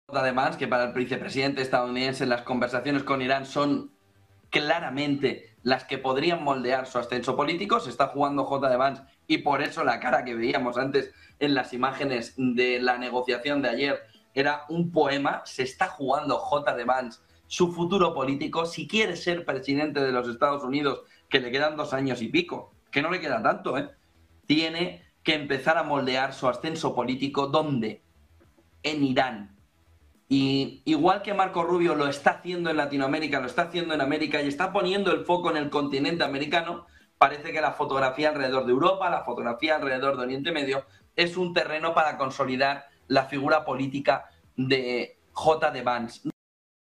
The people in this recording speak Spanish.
Además, que para el vicepresidente estadounidense las conversaciones con Irán son claramente las que podrían moldear su ascenso político. Se está jugando J. Vance y por eso la cara que veíamos antes en las imágenes de la negociación de ayer era un poema. Se está jugando J. Vance su futuro político. Si quiere ser presidente de los Estados Unidos, que le quedan 2 años y pico, que no le queda tanto, tiene que empezar a moldear su ascenso político. ¿Dónde? En Irán. Y igual que Marco Rubio lo está haciendo en Latinoamérica, lo está haciendo en América y está poniendo el foco en el continente americano, parece que la fotografía alrededor de Europa, la fotografía alrededor de Oriente Medio, es un terreno para consolidar la figura política de J. Vance.